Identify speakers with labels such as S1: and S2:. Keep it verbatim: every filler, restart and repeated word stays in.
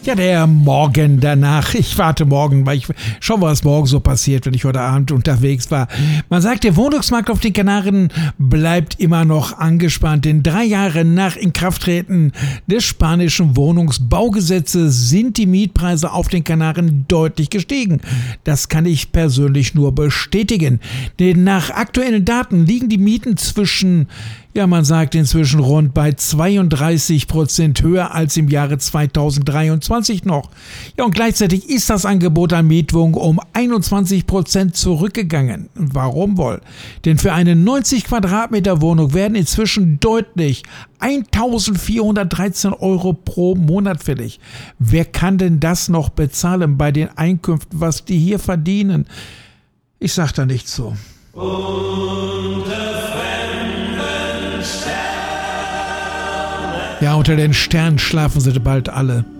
S1: Ja, der Morgen danach. Ich warte morgen, weil ich schau, was morgen so passiert, wenn ich heute Abend unterwegs war. Man sagt, der Wohnungsmarkt auf den Kanaren bleibt immer noch angespannt. Denn drei Jahre nach Inkrafttreten des spanischen Wohnungsbaugesetzes sind die Mietpreise auf den Kanaren deutlich gestiegen. Das kann ich persönlich nur bestätigen. Denn nach aktuellen Daten liegen die Mieten zwischen, ja, man sagt inzwischen rund bei zweiunddreißig Prozent höher als im Jahre zweitausenddreiundzwanzig noch. Ja, und gleichzeitig ist das Angebot an Mietwohnungen um einundzwanzig Prozent zurückgegangen. Warum wohl? Denn für eine neunzig Quadratmeter Wohnung werden inzwischen deutlich eintausendvierhundertdreizehn Euro pro Monat fällig. Wer kann denn das noch bezahlen bei den Einkünften, was die hier verdienen? Ich sag da nichts zu. Ja, unter den Sternen schlafen sie bald alle.